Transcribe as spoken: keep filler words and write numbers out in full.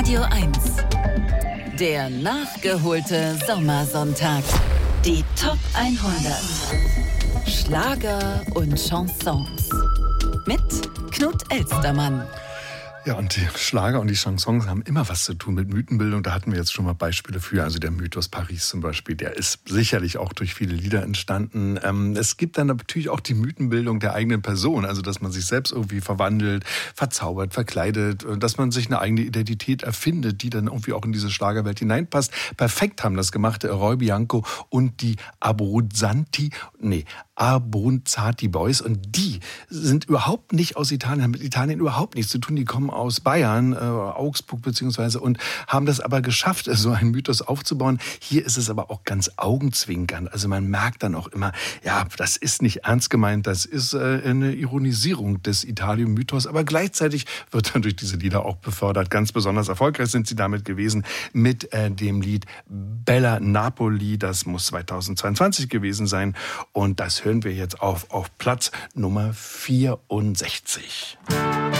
Radio eins. Der nachgeholte Sommersonntag. Die Top hundert. Schlager und Chansons. Mit Knut Elstermann. Ja, und die Schlager und die Chansons haben immer was zu tun mit Mythenbildung. Da hatten wir jetzt schon mal Beispiele für. Also der Mythos Paris zum Beispiel, der ist sicherlich auch durch viele Lieder entstanden. Ähm, es gibt dann natürlich auch die Mythenbildung der eigenen Person. Also dass man sich selbst irgendwie verwandelt, verzaubert, verkleidet, dass man sich eine eigene Identität erfindet, die dann irgendwie auch in diese Schlagerwelt hineinpasst. Perfekt haben das gemacht Roy Bianco und die Abruzzanti, nee, Abruzzati Boys. Und die sind überhaupt nicht aus Italien, haben mit Italien überhaupt nichts zu tun. Die kommen aus Bayern, äh, Augsburg beziehungsweise, und haben das aber geschafft, so einen Mythos aufzubauen. Hier ist es aber auch ganz augenzwinkernd. Also man merkt dann auch immer, ja, das ist nicht ernst gemeint, das ist äh, eine Ironisierung des Italien-Mythos, aber gleichzeitig wird dann durch diese Lieder auch befördert. Ganz besonders erfolgreich sind sie damit gewesen mit äh, dem Lied Bella Napoli. Das muss zweitausendzweiundzwanzig gewesen sein und das hören wir jetzt auf auf Platz Nummer vierundsechzig.